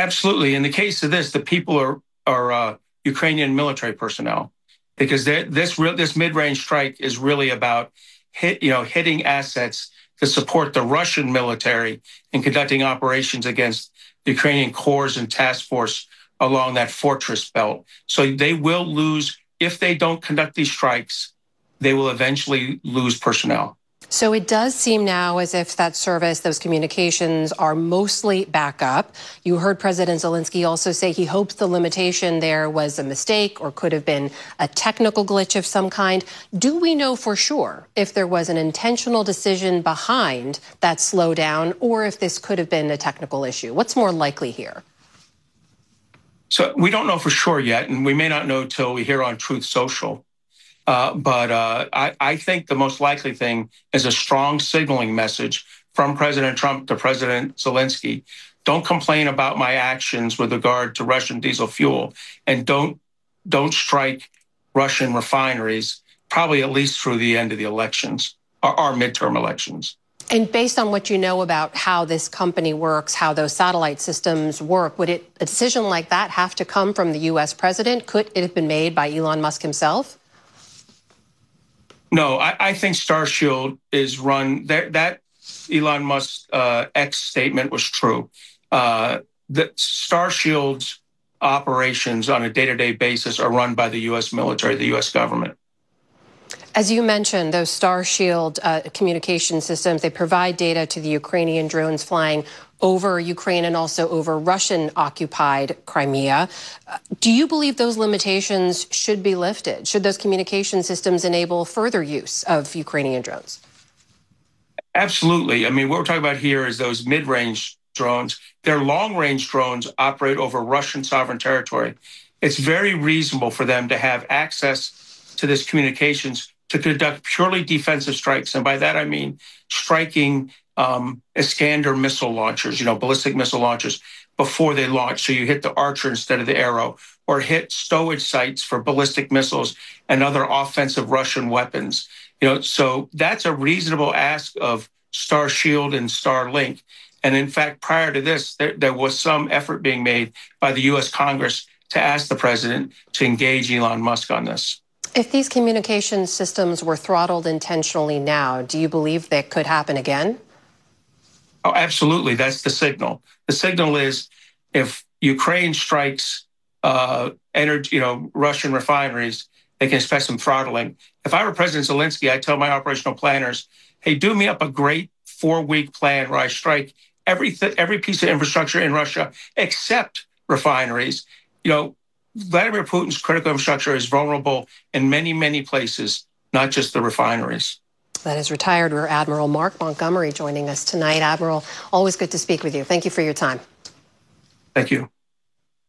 Absolutely. In the case of this, the people are Ukrainian military personnel, because this mid-range strike is really about hitting assets to support the Russian military in conducting operations against the Ukrainian corps and task force along that fortress belt. So they will lose if they don't conduct these strikes. They will eventually lose personnel. So it does seem now as if that service, those communications are mostly back up. You heard President Zelensky also say he hopes the limitation there was a mistake or could have been a technical glitch of some kind. Do we know for sure if there was an intentional decision behind that slowdown or if this could have been a technical issue? What's more likely here? So we don't know for sure yet, and we may not know till we hear on Truth Social. But I think the most likely thing is a strong signaling message from President Trump to President Zelensky. Don't complain about my actions with regard to Russian diesel fuel, and don't strike Russian refineries, probably at least through the end of the elections, our midterm elections. And based on what you know about how this company works, how those satellite systems work, would a decision like that have to come from the U.S. president? Could it have been made by Elon Musk himself? No, I think Starshield is run. That Elon Musk X statement was true. That Starshield's operations on a day-to-day basis are run by the U.S. military, the U.S. government. As you mentioned, those Starshield communication systems, they provide data to the Ukrainian drones flying over Ukraine and also over Russian-occupied Crimea. Do you believe those limitations should be lifted? Should those communication systems enable further use of Ukrainian drones? Absolutely. I mean, what we're talking about here is those mid-range drones. Their long-range drones operate over Russian sovereign territory. It's very reasonable for them to have access to this communications to conduct purely defensive strikes. And by that, I mean striking Iskander missile launchers, ballistic missile launchers before they launch. So you hit the Archer instead of the Arrow, or hit stowage sites for ballistic missiles and other offensive Russian weapons. So that's a reasonable ask of Starshield and Starlink. And in fact, prior to this, there was some effort being made by the U.S. Congress to ask the president to engage Elon Musk on this. If these communication systems were throttled intentionally now, do you believe that could happen again? Oh, absolutely. That's the signal. The signal is if Ukraine strikes Russian refineries, they can expect some throttling. If I were President Zelensky, I'd tell my operational planners, hey, do me up a great 4-week plan where I strike every piece of infrastructure in Russia except refineries. Vladimir Putin's critical infrastructure is vulnerable in many, many places, not just the refineries. That is retired Rear Admiral Mark Montgomery joining us tonight. Admiral, always good to speak with you. Thank you for your time. Thank you.